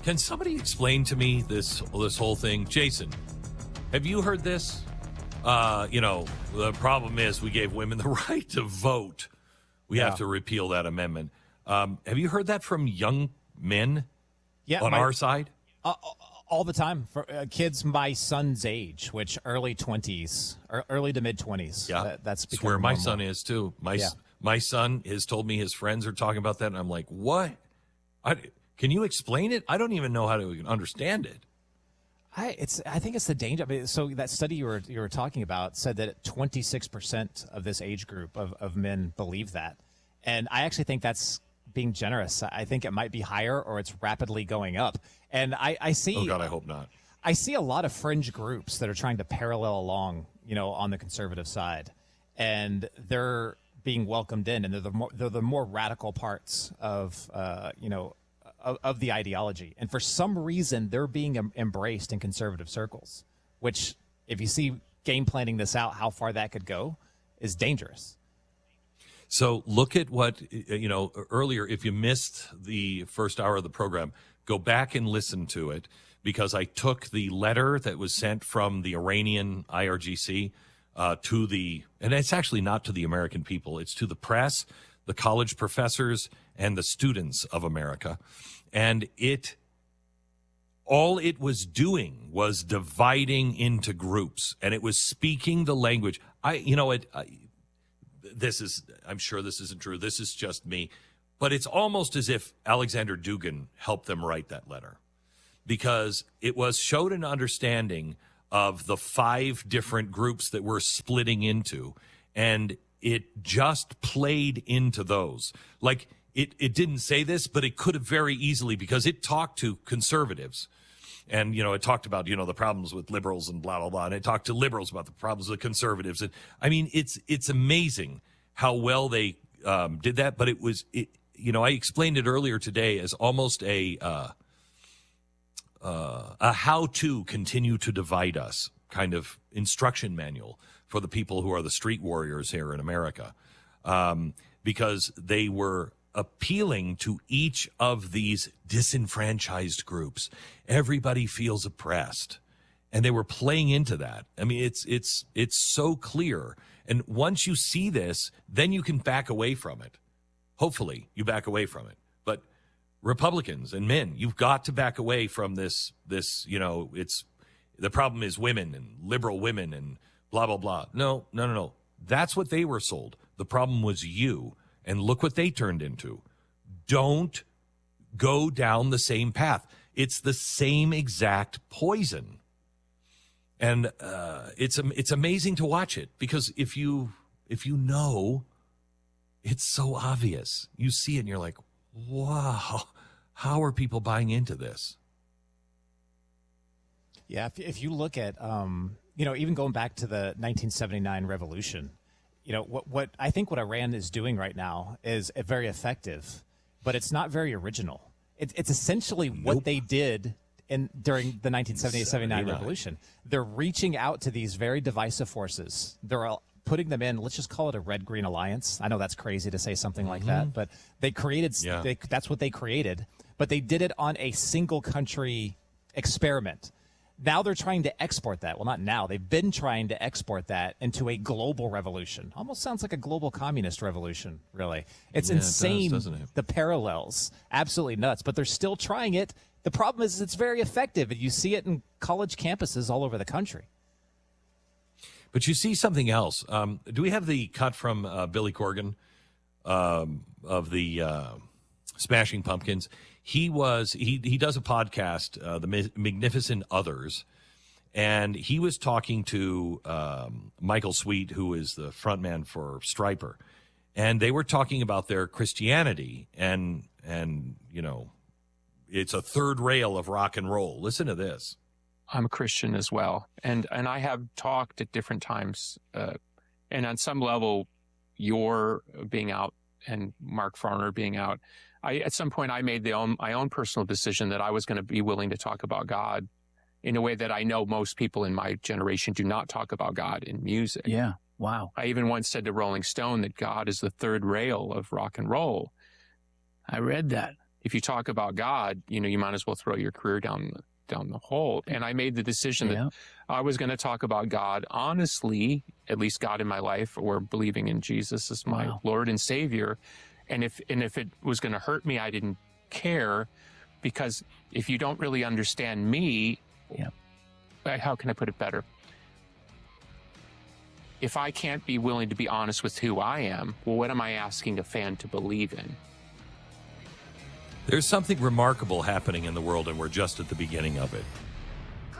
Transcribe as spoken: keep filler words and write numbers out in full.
Can somebody explain to me this this whole thing? Jason, have you heard this? Uh, you know, the problem is we gave women the right to vote. We yeah. have to repeal that amendment. Um, have you heard that from young men yeah, on my, our side? Uh, all the time. For uh, kids my son's age, which early twenties, or early to mid-twenties. Yeah, that, that's, that's where my normal. son is, too. My yeah. my son has told me his friends are talking about that, and I'm like, what? I, can you explain it? I don't even know how to understand it. I it's I think it's the danger. I mean, so that study you were you were talking about said that twenty-six percent of this age group of, of men believe that. And I actually think that's being generous. I think it might be higher, or it's rapidly going up. And I, I see. Oh God, I hope not. I see a lot of fringe groups that are trying to parallel along, you know, on the conservative side, and they're being welcomed in, and they're the more they're the more radical parts of, uh, you know, of, of the ideology. And for some reason, they're being em- embraced in conservative circles, which, if you see game planning this out, how far that could go, is dangerous. So look at what, you know, earlier, if you missed the first hour of the program, go back and listen to it, because I took the letter that was sent from the Iranian I R G C uh, to the, and it's actually not to the American people, it's to the press, the college professors, and the students of America. And it, all it was doing was dividing into groups, and it was speaking the language. I, you know, it, I, this is, I'm sure this isn't true. This is just me. But it's almost as if Alexander Dugin helped them write that letter, because it was showed an understanding of the five different groups that we're splitting into, and it just played into those. Like, it, it didn't say this, but it could have very easily, because it talked to conservatives. And, you know, it talked about, you know, the problems with liberals and blah, blah, blah. And it talked to liberals about the problems with conservatives. And I mean, it's it's amazing how well they um, did that. But it was, it, you know, I explained it earlier today as almost a uh, uh, a how to continue to divide us kind of instruction manual for the people who are the street warriors here in America, um, because they were appealing to each of these disenfranchised groups. Everybody feels oppressed, and they were playing into that. I mean, it's it's it's so clear. And once you see this, then you can back away from it. Hopefully, you back away from it. But Republicans and men, you've got to back away from this. This, you know, it's the problem is women and liberal women and blah blah blah. No, no, no, no. That's what they were sold. The problem was you. And look what they turned into. Don't go down the same path. It's the same exact poison. And uh, it's it's amazing to watch it, because if you if you know, it's so obvious. You see it and you're like, wow, how are people buying into this? Yeah, if, if you look at, um, you know, even going back to the nineteen seventy-nine revolution, you know, what, what I think what Iran is doing right now is very effective, but it's not very original. It, it's essentially nope. what they did in during the nineteen seventy-eight seventy-nine revolution. They're reaching out to these very divisive forces. They're all putting them in, let's just call it a red-green alliance. I know that's crazy to say something like mm-hmm. that, but they created, yeah. they, that's what they created, but they did it on a single country experiment. Now they're trying to export that. Well, not now. They've been trying to export that into a global revolution. Almost sounds like a global communist revolution, really. It's yeah, insane, it does, doesn't it? The parallels. Absolutely nuts. But they're still trying it. The problem is it's very effective. You see it in college campuses all over the country. But you see something else. Um, do we have the cut from uh, Billy Corgan um, of the uh, Smashing Pumpkins? He was he he does a podcast, uh, the Magnificent Others, and he was talking to um, Michael Sweet, who is the frontman for Stryper, and they were talking about their Christianity, and and you know, it's a third rail of rock and roll. Listen to this. I'm a Christian as well, and and I have talked at different times, uh, and on some level, your being out and Mark Farner being out. I, at some point, I made the own, my own personal decision that I was going to be willing to talk about God in a way that I know most people in my generation do not talk about God in music. Yeah. Wow. I even once said to Rolling Stone that God is the third rail of rock and roll. I read that. if you talk about God, you know, you might as well throw your career down the, down the hole. And I made the decision Yeah. that I was going to talk about God honestly, at least God in my life, or believing in Jesus as my Wow. Lord and Savior. And if and if it was going to hurt me, I didn't care, because if you don't really understand me, Yeah. how can I put it better? If I can't be willing to be honest with who I am, well, what am I asking a fan to believe in? There's something remarkable happening in the world, and we're just at the beginning of it.